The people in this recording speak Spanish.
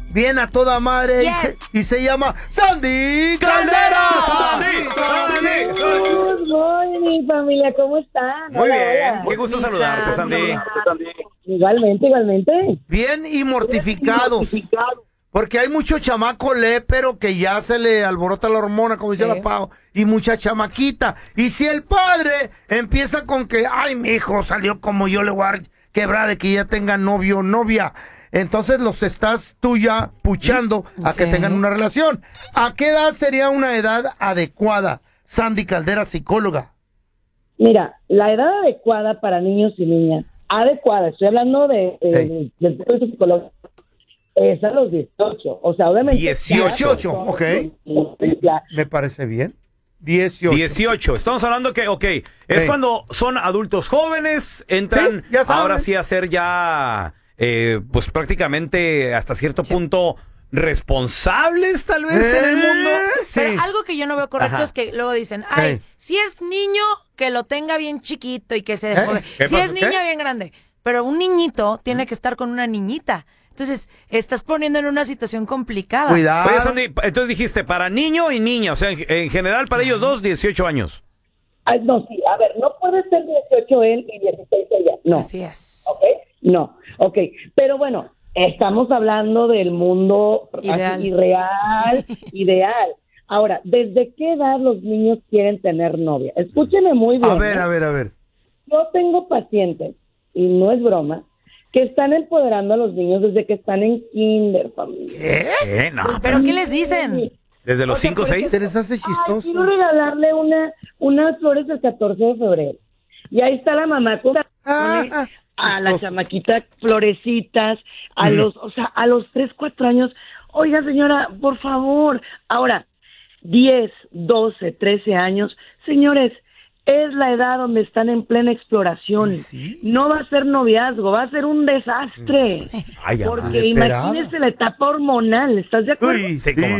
bien a toda madre y se llama Sandy Caldera. Good morning, familia, ¿cómo están? Muy bien, qué gusto saludarte, Sandy. Igualmente. Bien y mortificados. Porque hay mucho chamaco lépero que ya se le alborota la hormona, como dice la Pau, y mucha chamaquita. Y si el padre empieza con que, ay, mi hijo salió como yo le voy a dar quebrar de que ya tenga novio o novia, entonces los estás tú ya puchando a que tengan una relación. ¿A qué edad sería una edad adecuada, Sandy Caldera, psicóloga? Mira, la edad adecuada para niños y niñas, estoy hablando del punto psicológico, es a los 18, o sea, obviamente... 18, ok. Me parece bien. 18. Estamos hablando que, es cuando son adultos jóvenes, entran ahora sí a ser ya, pues prácticamente hasta cierto punto responsables tal vez en el mundo. Pero algo que yo no veo correcto es que luego dicen, si es niño, que lo tenga bien chiquito y que se deje. Si es niña, bien grande. Pero un niñito tiene que estar con una niñita. Entonces, estás poniendo en una situación complicada. Cuidado. Oye, Sandy, entonces dijiste, para niño y niña, o sea, en general para ellos dos, 18 años. No, sí, a ver, no puede ser 18 él y 16 ella. No. Así es. ¿Ok? No, ok. Pero bueno, estamos hablando del mundo ideal. Ahora, ¿desde qué edad los niños quieren tener novia? Escúcheme muy bien. A ver. Yo tengo pacientes, y no es broma, que están empoderando a los niños desde que están en kinder, familia. ¿Qué? No. ¿Pero qué les dicen? ¿Desde los 5 o 6? ¿Se les hace chistoso? Quiero regalarle unas flores del 14 de febrero. Y ahí está la mamá con a la chamaquita florecitas, a los 3, 4 años. Oiga, señora, por favor. Ahora, 10, 12, 13 años. Señores, es la edad donde están en plena exploración. ¿Sí? No va a ser noviazgo, va a ser un desastre. Porque imagínese la etapa hormonal, ¿estás de acuerdo? Sí,